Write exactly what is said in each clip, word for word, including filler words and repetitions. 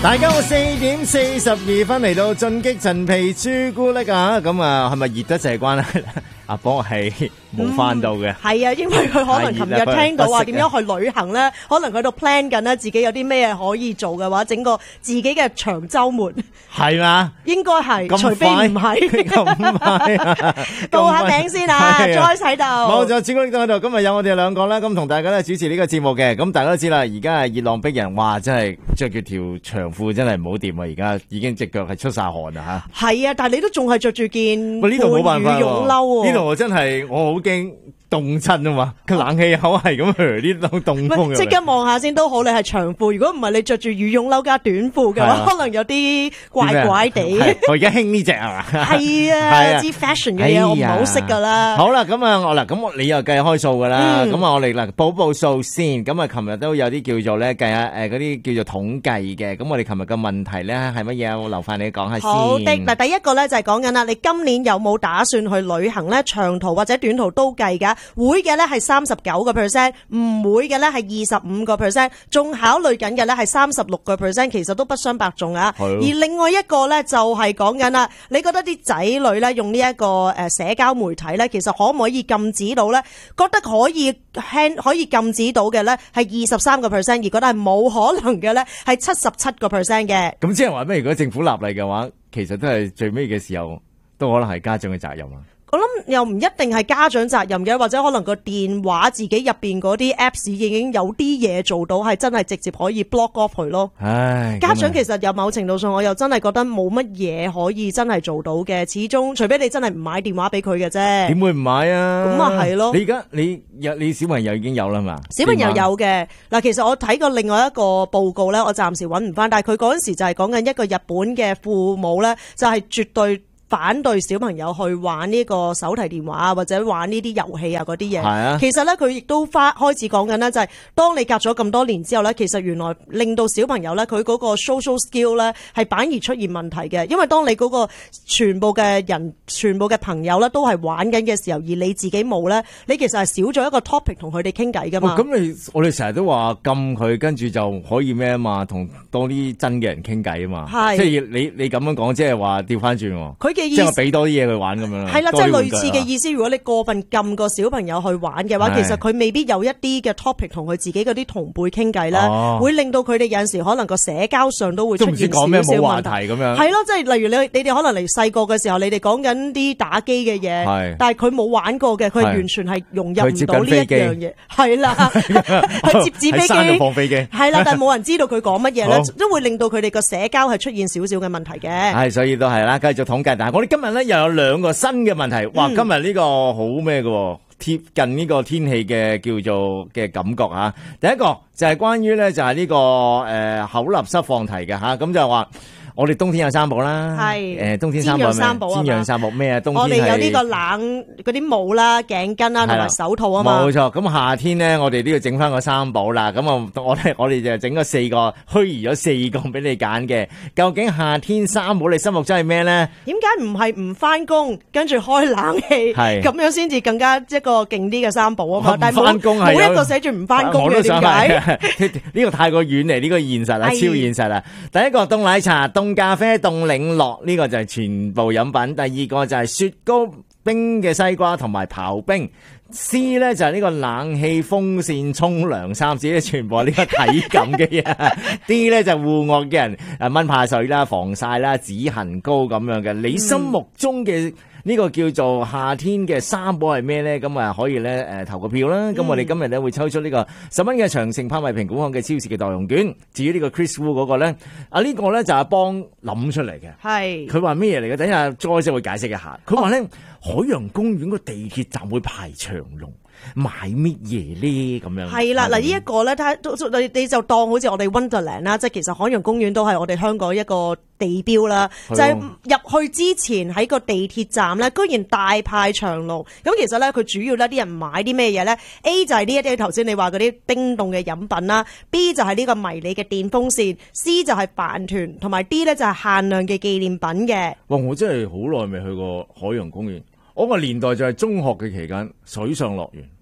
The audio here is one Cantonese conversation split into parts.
大家好，四點四十二分嚟到進擊陳皮朱古力啊！咁啊，係咪熱得滯關係？阿波係冇翻到嘅， 係、嗯、啊，因為佢可能琴日聽到話點樣去旅行咧，可能佢度 plan 緊咧，自己有啲咩可以做嘅話，整個自己嘅長週末係嘛？ 應該係，除非唔係。 咁快， 報下名先啊 ，Joyce 喺度。 冇錯，朱古力都喺度。今日有我哋兩個啦，咁同大家咧主持呢個節目嘅。咁大家都知啦，而家係熱浪逼人，哇！真係着住條長褲真係唔好掂啊！而家已經隻腳係出晒汗啊吓。係啊，但係你都仲係着住件呢度冇辦法羽絨褸。 呢度我真係我好驚凍親啊嘛，個冷氣口係咁啲凍凍風。 即刻望下先都好，你係長褲。如果唔係你着住羽絨褸加短褲嘅話，啊、可能有啲怪怪地。 我而家興呢隻係嘛？ 係啊，知 fashion 嘅嘢我唔係好識噶啦。 好啦，咁啊我嗱，咁你又計開數噶啦。咁啊我哋嗱報報數先。咁啊琴日都有啲叫做咧計下誒嗰啲叫做統計嘅。咁我哋琴日嘅問題咧係乜嘢？我留翻你講下先。 好的，嗱第一個咧就係講緊啦，你今年有冇打算去旅行咧？長途或者短途都計噶。會嘅咧係三十九個 percent， 唔會嘅咧係二十五個 percent， 仲考慮緊嘅咧係三十六個 percent， 其實都不相伯仲啊。而另外一個咧就係講緊啦，你覺得啲仔女咧用呢一個誒社交媒體咧，其實可唔可以禁止到咧？覺得可以輕可以禁止到嘅咧係二十三個 percent， 而覺得係冇可能嘅咧係七十七個 percent 嘅。 咁即係話咩？如果政府立例嘅話，其實都係最尾嘅時候，都可能係家長嘅責任啊。 我諗又唔一定係家長責任嘅，或者可能個電話自己入邊嗰啲 apps 已經有啲嘢做到，係真係直接可以 block off 佢咯。唉，家長其實有某程度上，我又真係覺得冇乜嘢可以真係做到嘅。始終除非你真係唔買電話俾佢嘅啫。點會唔買啊？ 咁啊係咯。 你而家你有你小朋友已經有啦嘛？ 小朋友有嘅嗱，其實我睇過另外一個報告咧，我暫時揾唔翻，但係佢嗰陣時就係講緊一個日本嘅父母咧，就係絕對反對小朋友去玩呢個手提電話啊，或者玩呢啲遊戲啊嗰啲嘢。係啊，其實咧佢亦都花開始講緊咧，就係當你隔咗咁多年之後咧，其實原來令到小朋友咧佢嗰個 social skill 咧係反而出現問題嘅。因為當你嗰個全部嘅人、全部嘅朋友咧都係玩緊嘅時候，而你自己冇咧，你其實係少咗一個 topic 同佢哋傾偈噶嘛。 咁你我哋成日都話禁佢，跟住就可以咩啊嘛，同多啲真嘅人傾偈啊嘛。係，即係你你咁樣講，即係話調翻轉。佢嘅即係我俾多啲嘢佢玩咁樣。係啦，即係類似嘅意思。如果你過分禁個小朋友去玩嘅話，其實佢未必有一啲嘅 topic 同佢自己嗰啲同輩傾偈啦，哦、會令到佢哋有陣時可能個社交上都會出現少少問題咁樣。係咯，即係例如你你哋可能嚟細個嘅時候，你哋講緊啲打機嘅嘢，但係佢冇玩過嘅，佢完全係融入唔到呢一樣嘢。係啦，佢接紙飛機， 放飛機， 係啦，但係冇人知道佢講乜嘢咧，都會令到佢哋個社交係出現少少嘅問題嘅。 係，所以都係啦，繼續統計。但係我哋今日咧又有兩個新嘅問題。哇，今日呢個好咩嘅，貼近呢個天氣嘅叫做嘅感覺吓。第一個就係關於咧就係呢個誒口立濕放題嘅吓，咁就係話。我哋冬天有三寶啦，係誒冬天三寶咩？煎釀三寶咩啊？冬天我哋有呢個冷嗰啲帽啦、頸巾啦同埋手套啊嘛。冇錯，咁夏天咧，我哋都要整翻個三寶啦。咁啊，我哋我哋就整咗四個，虛擬咗四個俾你揀嘅。究竟夏天三寶你心目中係咩咧？ 點解唔係唔翻工，跟住開冷氣，係咁樣先至更加一個勁啲嘅三寶啊嘛？但係冇冇一個寫住唔翻工嘅，點解？ 呢個太過遠離呢個現實啦，超現實啦。第一個凍奶茶、凍凍咖啡、凍檸樂，呢個就係全部飲品。第二個就係雪糕、冰嘅西瓜同埋刨冰。C 咧就係呢個冷氣、風扇、沖涼三子咧，全部係呢個體感嘅嘢。D 咧就係戶外嘅人，誒蚊怕水啦、防曬啦、止痕膏咁樣嘅。你心目中嘅呢個叫做夏天嘅三寶係咩咧？咁啊可以咧誒投個票啦。咁、嗯、我哋今日咧會抽出呢個十蚊嘅長城拍賣評估行嘅超市嘅代用券。至於呢個 Chris Wu 嗰個咧，啊呢個咧就係幫諗出嚟嘅。係佢話咩嘢嚟嘅？等下 Joyce 會解釋一下。佢話咧海洋公園個地鐵站會排長龍。買乜嘢咧？咁樣係啦，嗱呢一個咧，睇你你就當好似我哋 Wonderland 啦，即係其實海洋公園都係我哋香港一個地標啦。就係入去之前喺個地鐵站咧，居然大排長龍。咁其實咧，佢主要咧啲人買啲咩嘢咧 ？A 就係呢一啲頭先你話嗰啲冰凍嘅飲品啦 ，B 就係呢個迷你嘅電風扇 ，C 就係飯團，同埋 D 咧就係限量嘅紀念品嘅。 哇！我真係好耐未去過海洋公園。我個年代就係中學嘅期間，水上樂園。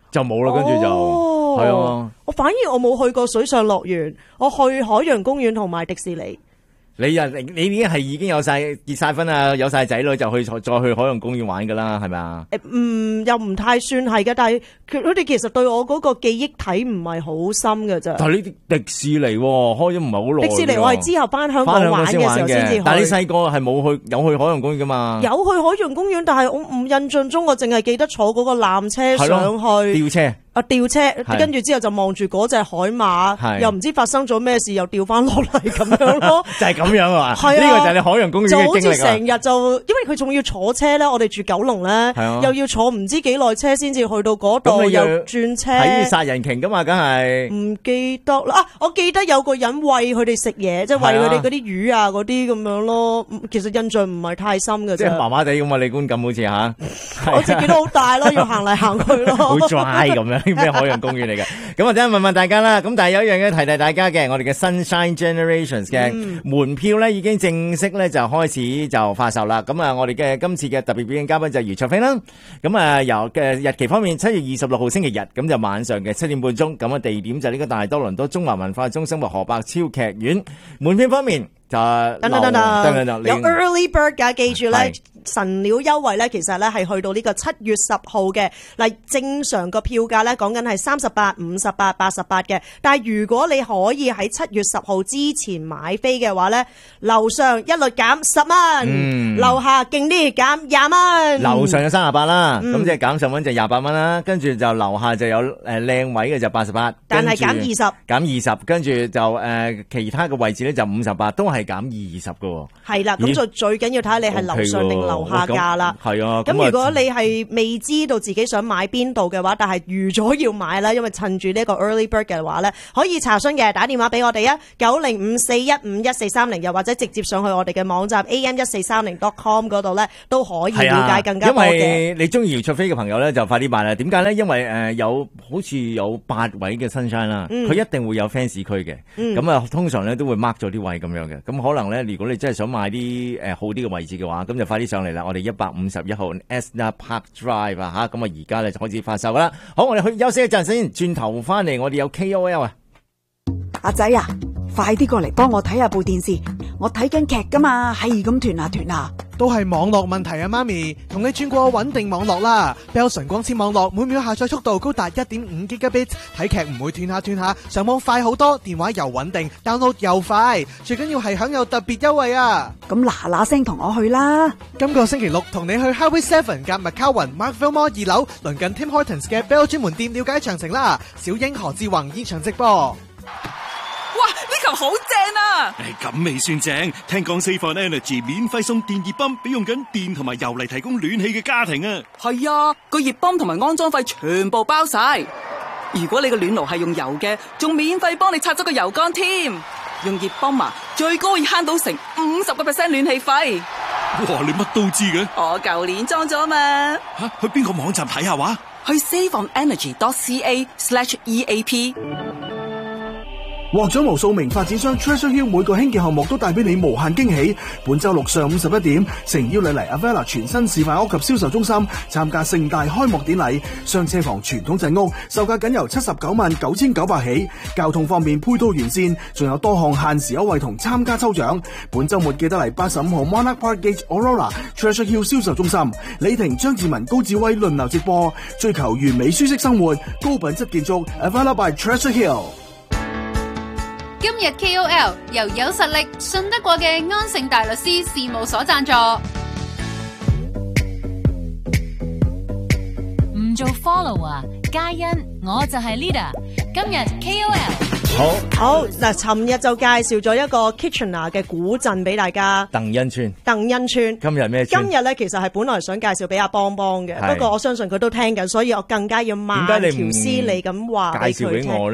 就冇啦，跟住就係啊。 我反而我冇去過水上樂園，我去海洋公園同埋迪士尼。 你啊，你已經係已經有晒結晒婚啊，有晒仔女就去再去海洋公園玩噶啦，係咪啊？ 誒，嗯，又唔太算係嘅，但係佢佢哋其實對我嗰個記憶體唔係好深嘅咋。 但係呢啲迪士尼開咗唔係好耐。 迪士尼我係之後翻香港玩嘅時候先至去。 但係你細個係冇去有去海洋公園噶嘛？ 有去海洋公園，但係我唔印象中我淨係記得坐嗰個纜車上去吊車。 啊！吊車，跟住之後就望住嗰隻海馬，又唔知發生咗咩事，又掉翻落嚟咁樣咯。 就係咁樣啊！ 係啊， 呢個就係你海洋公園嘅經歷啊！ 就好似成日就，因為佢仲要坐車咧，我哋住九龍咧，又要坐唔知幾耐車先至去到嗰度，又轉車。 睇殺人鯨噶嘛，梗係唔記得啦！啊，我記得有個人餵佢哋食嘢，即係餵佢哋嗰啲魚啊嗰啲咁樣咯。其實印象唔係太深嘅啫。即係麻麻地咁啊！你觀感好似吓， 我自己都好大咯，要行嚟行去咯， 好 dry 咁樣。咩海洋公園嚟嘅？咁我等陣問問大家啦。咁但係有一樣嘢提提大家嘅，我哋嘅 Sunshine Generations 嘅門票咧已經正式咧就開始就發售啦。咁啊，我哋嘅今次嘅特別表演嘉賓就係余卓飛啦。咁啊，由嘅日期方面，七月二十六號星期日，咁就晚上嘅七點半鐘。咁啊，地點就係呢個大多倫多中華文化中心嘅河伯超劇院。門票方面就等等等等，有 Early Bird 㗎，記住咧。神鳥優惠咧，其實咧係去到呢個七月十號嘅。嗱，正常個票價咧講緊係三十八、五十八、八十八嘅。但係如果你可以喺七月十號之前買飛嘅話咧，樓上一律減十蚊，樓下勁啲減廿蚊。 樓上有三十八啦，咁即係減十蚊就廿八蚊啦。跟住就樓下就有誒靚位嘅就八十八， 但係減二十， 減二十。跟住就誒其他嘅位置咧就五十八，都係減二十嘅。 係啦，咁就最緊要睇下你係樓上定樓下價啦， 係啊。 咁如果你係未知道自己想買邊度嘅話，但係預咗要買啦，因為趁住呢個 early bird 嘅話咧，可以查詢嘅，打電話俾我哋啊，九零五四一五一四三零，又或者直接上去我哋嘅網站 a m 一四三零 dot com 嗰度咧，都可以了解更加多嘅。 因為你中意姚卓飛嘅朋友咧，就快啲買啦。點解咧？因為誒有好似有八位嘅 Sunshine 啦，佢一定會有 fans 區嘅。咁啊，通常咧都會 mark 咗啲位咁樣嘅。咁可能咧，如果你真係想買啲誒好啲嘅位置嘅話，咁就快啲上嚟啦。我哋一百五十一號 Esna Park Drive 啊，吓，咁啊而家咧就開始發售啦。好，我哋去休息一陣先，轉頭翻嚟我哋有 K O L 啊。 阿仔啊，快啲過嚟幫我睇下部電視，我睇緊劇噶嘛，係咁斷下斷下。 都係網絡問題啊，媽咪，同你轉過穩定網絡啦。Bell 純光纖網絡每秒下載速度高達 一點五 Gigabit， 睇劇唔會斷下斷下，上網快好多，電話又穩定 ，download 又快，最緊要係享有特別優惠啊！ 咁嗱嗱聲同我去啦！ 今個星期六同你去 Highway Seven 夾 McCowan Markville Mall 二樓，鄰近 Tim Hortons 嘅 Bell 專門店了解詳情啦。小英何志宏現場直播。 哇！呢球好正啊！ 誒，咁未算正，聽講 Save on Energy 免費送電熱泵俾用緊電同埋油嚟提供暖氣嘅家庭啊！ 係啊，個熱泵同埋安裝費全部包晒。如果你個暖爐係用油嘅，仲免費幫你拆咗個油缸添。用熱泵啊，最高可以慳到成五十個 percent 暖氣費。 哇！你乜都知嘅？ 我舊年裝咗嘛。 吓，去邊個網站睇下話？ 去 save on energy dot c a slash e a p。 獲獎無數名發展商 Treasure Hill 每個興建項目都帶俾你無限驚喜。本周六上午十一點，誠邀你嚟 Avella 全新示範屋及銷售中心參加盛大開幕典禮。雙車房傳統陣屋售價僅由七十九萬九千九百起。交通方面配套完善，仲有多項限時優惠同參加抽獎。本周末記得嚟八十五號 Monarch Park Gate Aurora Treasure Hill 銷售中心，李婷、張志文、高志威輪流直播，追求完美舒適生活，高品質建築 Avella by Treasure Hill。 今日 K O L 由有實力、信得過嘅安盛大律師事務所贊助，唔做 follower 嘉欣，我就係 leader。今日 K O L 好好嗱，尋日就介紹咗一個 Kitchener 嘅古鎮俾大家， 鄧恩村。 鄧恩村今日咩村？ 今日咧其實係本來想介紹俾阿邦邦嘅，不過我相信佢都聽緊，所以我更加要慢條斯理咁話俾佢聽。介紹俾我咧。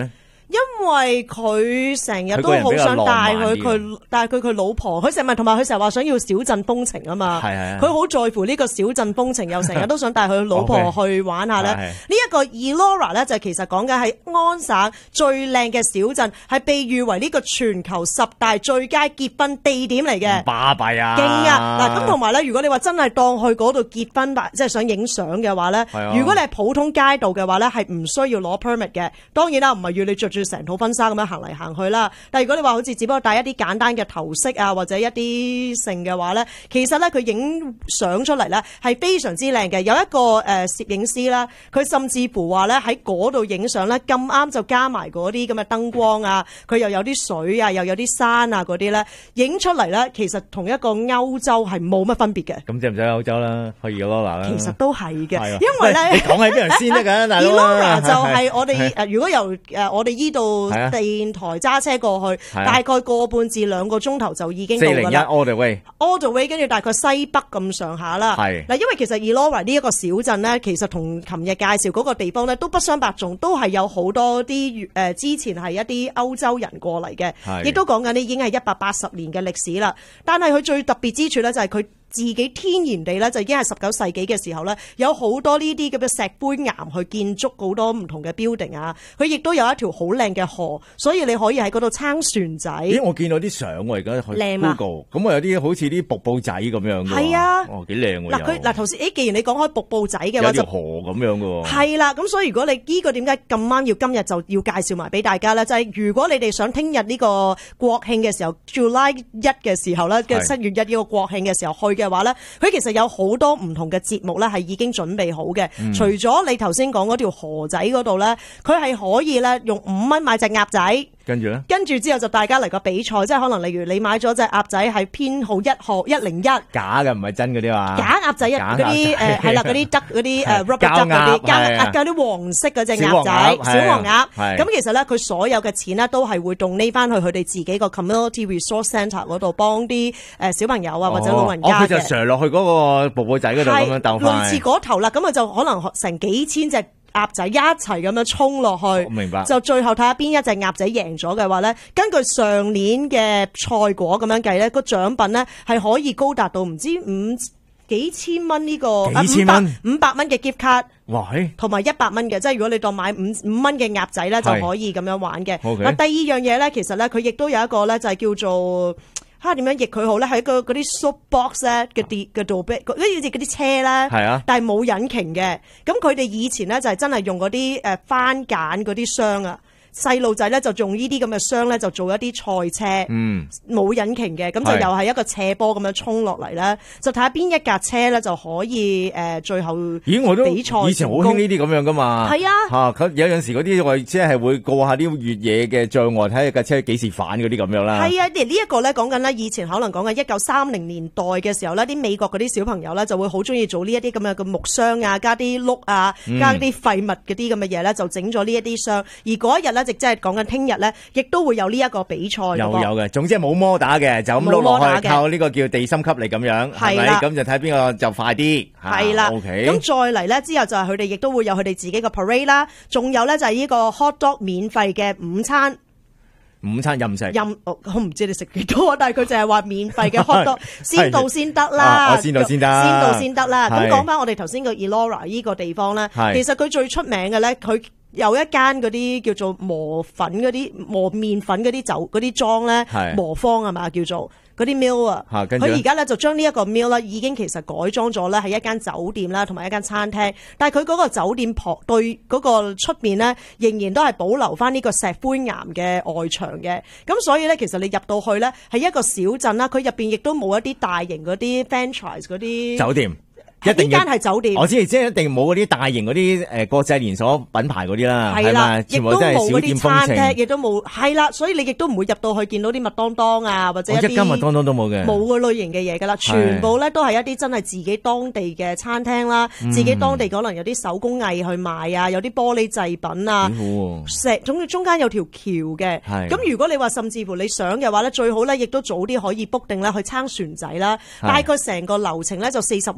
因為佢成日都好想帶佢佢帶佢佢老婆，佢成日同埋佢成日話想要小鎮風情啊嘛。 係係。 佢好在乎呢個小鎮風情，又成日都想帶佢老婆去玩下咧。呢一個 Elora 咧就其實講緊係安省最靚嘅小鎮，係被譽為呢個全球十大最佳結婚地點嚟嘅。 巴閉啊！ 勁啊！嗱咁同埋咧，如果你話真係當去嗰度結婚，即係想影相嘅話咧，如果你係普通街道嘅話咧，係唔需要攞 permit 嘅。當然啦，唔係要你着住成套婚紗咁樣行嚟行去啦。但係如果你話好似只不過帶一啲簡單嘅頭飾啊，或者一啲性嘅話咧，其實咧佢影相出嚟咧係非常之靚嘅。有一個誒攝影師啦，佢甚至乎話咧喺嗰度影相咧咁啱就加埋嗰啲咁嘅燈光啊，佢又有啲水啊，又有啲山啊嗰啲咧，影出嚟咧其實同一個歐洲係冇乜分別嘅。 咁使唔使歐洲啦？可以 Elora 啦。 其實都係嘅，因為咧你講喺邊度先得㗎，大佬。 Elora 就係我哋誒，如果由誒我哋依度電台揸車過去，大概個半至兩個鐘頭就已經到㗎啦。四零一 all the way，all the way， 跟住大概西北咁上下啦。係嗱，因為其實 Elora 呢一個小鎮咧，其實同琴日介紹嗰個地方咧都不相伯仲，都係有好多啲誒之前係一啲歐洲人過嚟嘅，亦都講緊呢已經係一百八十年嘅歷史啦。但係佢最特別之處咧就係佢自己天然地咧就已經係十九世紀嘅時候咧，有好多呢啲咁嘅石灰岩去建築好多唔同嘅 building 啊。佢亦都有一條好靚嘅河，所以你可以喺嗰度撐船仔。 咦，我見到啲相喎，而家去 Google，咁啊有啲好似啲瀑布仔咁樣嘅。係啊，哦幾靚喎。嗱佢嗱頭先，誒既然你講開瀑布仔嘅話，就有條河咁樣嘅喎。係啦，咁所以如果你呢個點解咁啱要今日就要介紹埋俾大家咧？就係如果你哋想聽日呢個國慶嘅時候 ，July 一嘅時候咧嘅七月一呢個國慶嘅時候去嘅話咧，佢其實有好多唔同嘅節目咧係已經準備好嘅。嗯、除咗你頭先講嗰條河仔嗰度咧，佢係可以咧用五蚊買隻鴨仔。跟住咧，跟住之後就大家嚟個比賽，即係可能例如你買咗隻鴨仔係編號一號一零一，假嘅唔係真嗰啲嘛，假鴨仔一嗰啲誒係啦，嗰啲得嗰啲誒 rubber duck 嗰啲，加加啲黃色嗰隻鴨仔，小黃鴨。咁其實咧，佢所有嘅錢呢都係會動呢翻去佢哋自己個 community resource centre 嗰度，幫啲誒小朋友啊或者老人家嘅。哦，佢就上落去嗰個瀑布仔嗰度咁樣鬥快。類似嗰頭啦，咁佢就可能成幾千隻鴨仔一齊咁樣衝落去，明白，就最後睇下邊一隻鴨仔贏咗嘅話咧，根據上年嘅賽果咁樣計咧，個獎品咧係可以高達到唔知五幾千蚊呢個幾千蚊五百蚊嘅 gift card， 哇，同埋一百蚊嘅，即係如果你當買五五蚊嘅鴨仔咧就可以咁樣玩嘅。嗱，第二樣嘢咧，其實咧佢亦都有一個咧就係叫做。嚇點樣譯佢好咧？喺個嗰啲 soap box 咧嘅啲嘅度，嗰啲好似嗰啲車咧，係啊，但係冇引擎嘅。咁佢哋以前咧就係真係用嗰啲誒番梘嗰啲箱啊。細路仔咧就用呢啲咁嘅箱咧就做一啲賽車，嗯，冇引擎嘅，咁就又係一個斜坡咁樣衝落嚟咧，就睇下邊一架車咧就可以誒、呃、最後咦我都比賽以前好興呢啲咁樣噶嘛，係啊嚇，佢、啊、有陣時嗰啲我即係會過下啲越野嘅障礙，睇下架車幾時反嗰啲咁樣啦。係啊，呢一個咧講緊咧以前可能講緊一九三零年代嘅時候咧，啲美國嗰啲小朋友咧就會好中意做呢一啲咁樣嘅木箱啊，加啲碌啊，加啲廢物嗰啲咁嘅嘢咧，就整咗呢一啲箱，而嗰一日咧。即係講緊聽日咧，亦都會有呢一個比賽。有有嘅，總之係冇摩打嘅，就咁碌落去，靠呢個叫地心吸力咁樣，係咪？咁就睇邊個就快啲。係啦，OK。咁再嚟咧之後就係佢哋亦都會有佢哋自己嘅 parade 啦，仲有咧就係呢個 hot dog 免費嘅午餐。午餐任食任，我唔知你食幾多啊，但係佢就係話免費嘅 hot dog 先到先得啦，先到先得，先到先得啦。咁講翻我哋頭先個 Elora 呢個地方咧，其實佢最出名嘅咧，佢。有一間嗰啲叫做磨粉嗰啲磨麵粉嗰啲酒嗰啲莊咧，磨坊係嘛叫做嗰啲 mill 啊，佢而家咧就將呢一個 mill 咧已經其實改裝咗咧係一間酒店啦，同埋一間餐廳。但係佢嗰個酒店旁對嗰個出面咧，仍然都係保留翻呢個石灰岩嘅外牆嘅。咁所以咧，其實你入到去咧係一個小鎮啦，佢入邊亦都冇一啲大型嗰啲 franchise 嗰啲酒店。一定間係酒店，我知，即係一定冇嗰啲大型嗰啲誒國際連鎖品牌嗰啲啦，係啦，全部都係小店風情，亦都冇係啦，所以你亦都唔會入到去見到啲麥當當啊，或者一啲一間麥當當都冇嘅，冇個類型嘅嘢噶啦，全部咧都係一啲真係自己當地嘅餐廳啦，自己當地可能有啲手工藝去賣啊，有啲玻璃製品啊，石總之中間有條橋嘅，咁如果你話甚至乎你想嘅話咧，最好咧亦都早啲可以 book 定咧去撐船仔啦，大概成個流程咧就四十五分鐘。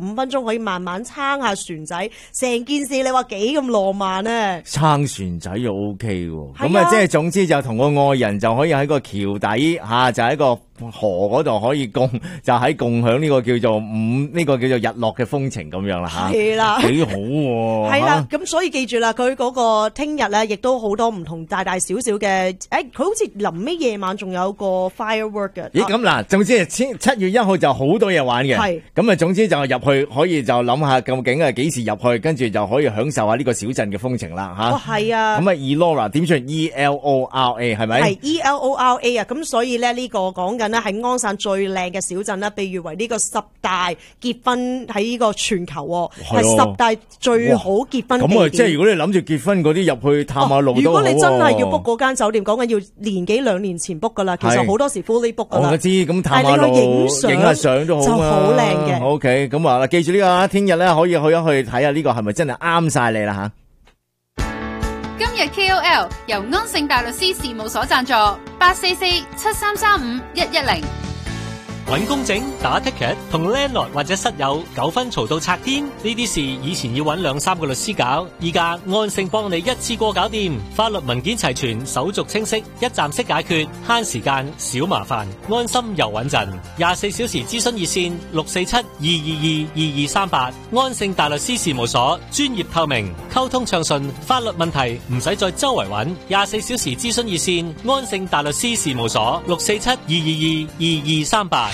可以慢慢撐下船仔，成件事你話幾咁浪漫咧？ 撐船仔就 O K 喎，咁係啊啊即係總之就同個愛人就可以喺個橋底吓、啊，就喺個河嗰度可以共就喺共享呢個叫做午呢、呢個叫做日落嘅風情咁樣啦吓， 係啦幾好喎， 係啦，咁所以記住啦，佢嗰個聽日咧，亦都好多唔同大大小小嘅，誒，佢好似臨尾夜晚仲有個 firework 嘅。 咦咁嗱，總之係七七月一號就好多嘢玩嘅， 係咁啊，總之就入去可以就諗下究竟係幾時入去，跟住就可以享受下呢個小鎮嘅風情啦吓。 哦，係啊。 咁啊 ，Elora 點算 ？E L O R A 係咪？ 係 E L O R A 啊，咁所以咧呢個講緊呢係安省最靚嘅小鎮啦，被譽為呢個十大結婚喺呢個全球喎，係十大最好結婚地點。 咁啊，即係如果你諗住結婚嗰啲入去探下路都好喎。 如果你真係要 book 嗰間酒店，講緊要年幾兩年前 book 噶啦，其實好多時 fully book 噶啦。 我知，咁探下路但係你去影相影下相都好就好靚嘅。 O K，咁啊，記住呢個啦，聽日咧可以去一去睇下呢個係咪真係啱晒你啦吓。 今日 K O L 由安盛大律師事務所贊助，八四四七三三五一一零。 揾工整、打 ticket 同 landlord 或者室友糾紛嘈到拆天，呢啲事以前要揾兩三個律師搞，依家安盛幫你一次過搞掂，法律文件齊全，手續清晰，一站式解決，慳時間少麻煩，安心又穩陣。廿四小時諮詢熱線六四七二二二二二三八，安盛大律師事務所，專業透明，溝通暢順，法律問題唔使再周圍揾。廿四小時諮詢熱線安盛大律師事務所六四七二二二二二三八。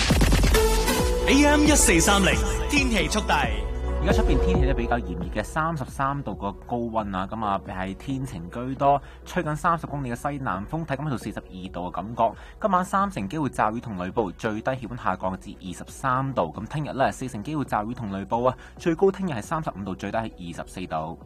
A M 一四三零天氣速遞， 而家出邊天氣咧比較炎熱嘅，三十三度個高溫啊，咁啊係天晴居多，吹緊三十公里嘅西南風，睇緊喺度四十二度嘅感覺。今晚三成機會驟雨同雷暴，最低氣溫下降至二十三度。咁聽日咧四成機會驟雨同雷暴啊，最高聽日係三十五度，最低係二十四度。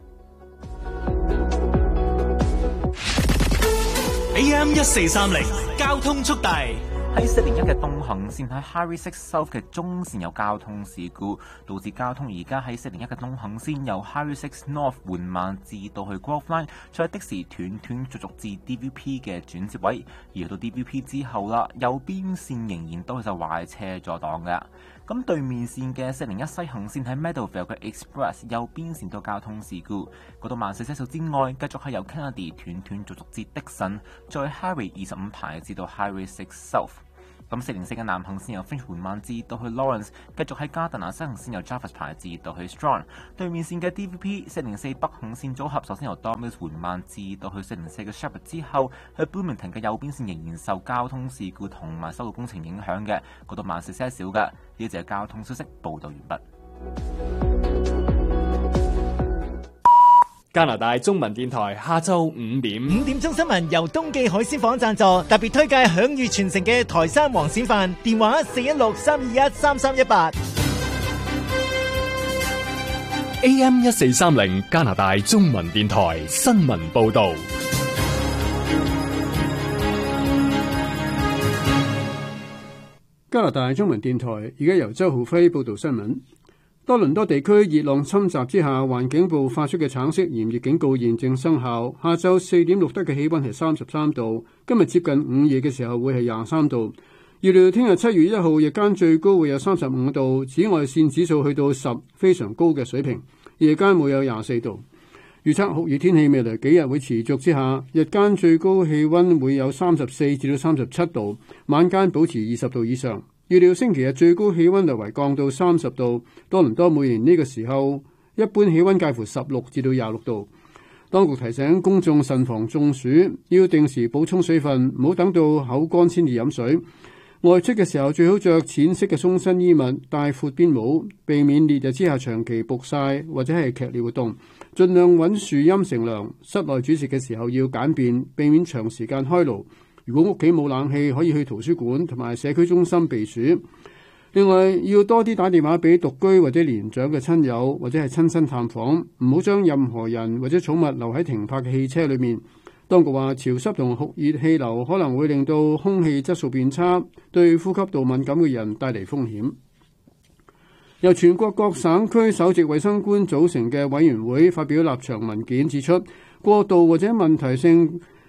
A M 一四三零交通速遞。 喺四零一嘅東行線喺 Highway Six South 嘅中線有交通事故，導致交通而家喺四零一嘅東行線由 Highway Six North 緩慢至到去 Grove Line， 再的士斷斷續續至 D V P 嘅轉接位，而去到 D V P 之後啦，右邊線仍然都係就壞車阻擋嘅。咁對面線嘅四零一西行線喺 Meadowvale 嘅 Express 右邊線都交通事故，嗰度慢四些少之外，繼續係由 Kennedy 斷斷續續至 Dixon， 再 Highway 二十五排至到 Highway Six South。咁四零四嘅南行線由 Finch 緩慢至到去 Lawrence， 繼續喺加特納西行線由 Jarvis 排至到去 Strong。對面線嘅 D V P 四零四北行線組合首先由 Dormis 緩慢至到去四零四嘅 Shepherd 之後，去 Bloomington 嘅右邊線仍然受交通事故同埋修路工程影響嘅，嗰度慢少些少嘅。呢就係交通消息報導完畢。 加拿大中文電台下晝五點， 五點鐘新聞由東記海鮮舫贊助，特別推介享譽全城嘅台山黃鱔飯，電話四一六三二一三三一八。 A M 一四三零加拿大中文電台新聞報道。 加拿大中文電台而家由周浩輝報道新聞。多倫多地區熱浪侵襲之下，環境部發出嘅橙色炎熱警告現正生效。下晝四點錄得嘅氣溫係三十三度，今日接近午夜嘅時候會係廿三度。預料聽日七月一號日間最高會有三十五度，紫外線指數去到十，非常高嘅水平。夜間會有廿四度。預測酷熱天氣未來幾日會持續之下，日間最高氣溫會有三十四至到三十七度，晚間保持二十度以上。預料星期日最高氣溫略為降到三十度，多倫多每年呢個時候一般氣溫介乎十六至到廿六度。當局提醒公眾慎防中暑，要定時補充水分，唔好等到口乾先至飲水。外出嘅時候最好着淺色嘅鬆身衣物，戴闊邊帽，避免烈日之下長期曝曬或者係劇烈活動。盡量揾樹蔭乘涼。室內煮食嘅時候要簡便，避免長時間開爐。如果屋企冇冷氣，可以去圖書館同埋社區中心避暑。另外，要多啲打電話俾獨居或者年長嘅親友，或者係親身探訪，唔好將任何人或者寵物留喺停泊嘅汽車裏面。當局話，潮濕同酷熱氣流可能會令到空氣質素變差，對呼吸道敏感嘅人帶嚟風險。由全國各省區首席衛生官組成嘅委員會發表立場文件，指出過度或者問題性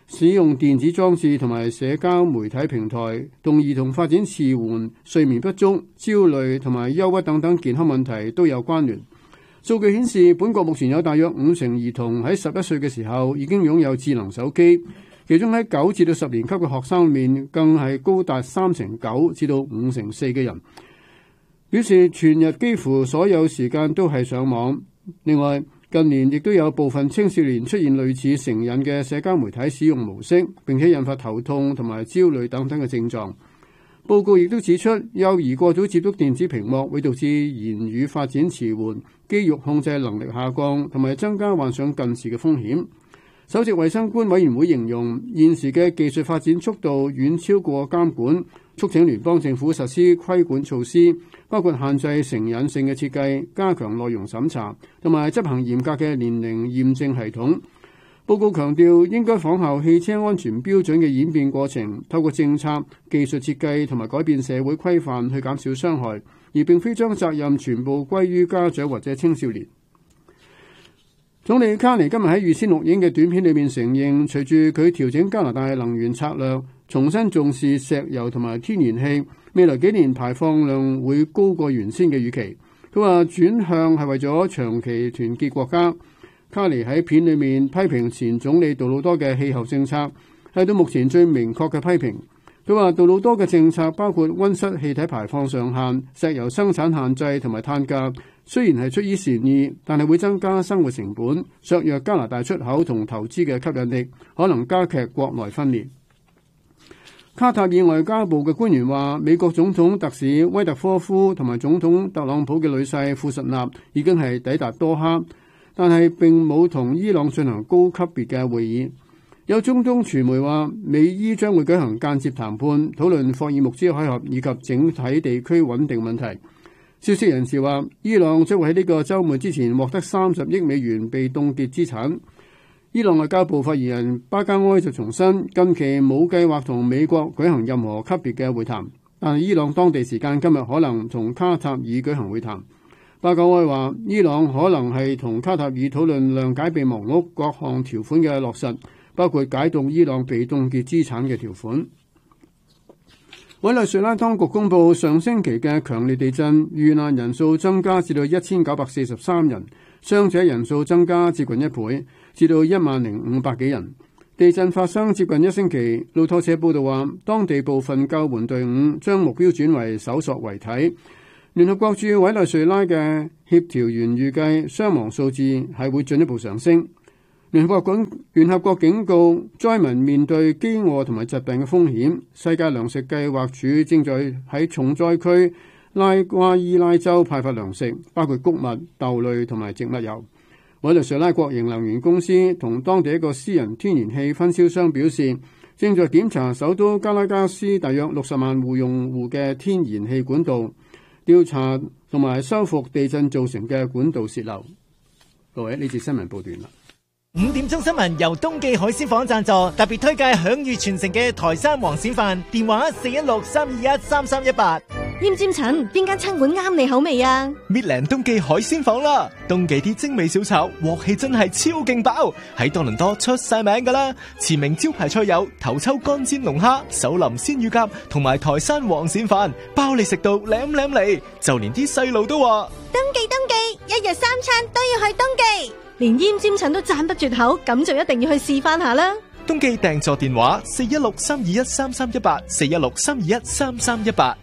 使用電子裝置同埋社交媒體平台，同兒童發展遲緩、睡眠不足、焦慮同埋憂鬱等等健康問題都有關聯。數據顯示，本國目前有大約五成兒童喺十一歲嘅時候已經擁有智能手機，其中喺九至到十年級嘅學生面更係高達三成九至到五成四嘅人，表示全日幾乎所有時間都係上網。另外，近年亦都有部分青少年出現類似成癮嘅社交媒體使用模式，並且引發頭痛同埋焦慮等等嘅症狀。報告亦都指出，幼兒過早接觸電子屏幕會導致言語發展遲緩、肌肉控制能力下降，同埋增加患上近視嘅風險。首席衛生官委員會形容現時嘅技術發展速度遠超過監管，促請聯邦政府實施規管措施，包括限制成癮性嘅設計、加強內容審查，同埋執行嚴格嘅年齡驗證系統。報告強調應該仿效汽車安全標準嘅演變過程，透過政策、技術設計同埋改變社會規範去減少傷害，而並非將責任全部歸於家長或者青少年。總理卡尼今日喺預先錄影嘅短片裏面承認，隨住佢調整加拿大能源策略，重新重視石油同埋天然氣，未來幾年排放量會高過原先嘅預期。佢話轉向係為咗長期團結國家。卡尼喺片裏面批評前總理杜魯多嘅氣候政策，係到目前最明確嘅批評。佢話杜魯多嘅政策包括溫室氣體排放上限、石油生產限制同埋碳價，雖然係出於善意，但係會增加生活成本，削弱加拿大出口同投資嘅吸引力，可能加劇國內分裂。卡塔爾外交部嘅官員話，美國總統特使威特科夫同埋總統特朗普嘅女婿庫什納已經係抵達多哈，但係並冇同伊朗進行高級別嘅會議。有中東傳媒話，美伊將會舉行間接談判，討論霍爾木茲海峽以及整體地區穩定問題。消息人士話，伊朗將會喺呢個週末之前獲得三十億美元被凍結資產。伊朗外交部發言人巴加埃就重申，近期冇計劃同美國舉行任何級別嘅會談，但係伊朗當地時間今日可能同卡塔爾舉行會談。巴加埃話，伊朗可能係同卡塔爾討論諒解備忘錄各項條款嘅落實，包括解凍伊朗被凍結資產嘅條款。委內瑞拉當局公布上星期嘅強烈地震，遇難人數增加至到一千九百四十三人，傷者人數增加接近一倍，至到一萬零五百幾人。地震發生接近一星期，路透社報道話，當地部分救援隊伍將目標轉為搜索遺體。聯合國駐委內瑞拉嘅協調員預計傷亡數字係會進一步上升。聯合國聯合國警告災民面對飢餓同埋疾病嘅風險。世界糧食計劃署正在喺重災區拉瓜伊拉州派發糧食，包括穀物、豆類同埋植物油。委內瑞拉國營能源公司同當地一個私人天然氣分銷商表示，正在檢查首都加拉加斯大約六十萬戶用戶嘅天然氣管道，調查同埋修復地震造成嘅管道洩漏。各位，呢節新聞報段啦。 五點鐘新聞由東記海鮮舫贊助，特別推介享譽全城嘅台山黃鱔飯，電話四一六三二一三三一八。 厭尖塵，邊間餐館啱你口味啊？ 搣靚東記海鮮舫啦！東記啲精美小炒，鑊氣真係超勁爆，喺多倫多出晒名噶啦！馳名招牌菜有頭抽乾煎龍蝦、手淋鮮乳鴿同埋台山黃鱔飯，包你食到舐舐嚟，就連啲細路都話： 東記東記，一日三餐都要去東記。連厭尖塵都讚不絕口，咁就一定要去試翻下啦！ 東記訂座電話四一六三二一三三一八，四一六三二一三三一八。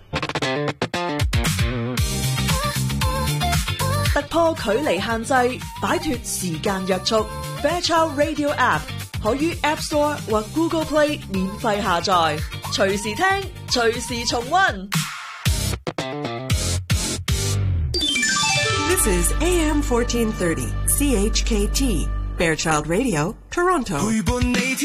突破距離限制，擺脫時間約束。Fairchild Radio App 可於 App Store 或 Google Play 免費下載，隨時聽，隨時重溫。 This is A M fourteen thirty C H K T Fairchild Radio, Toronto.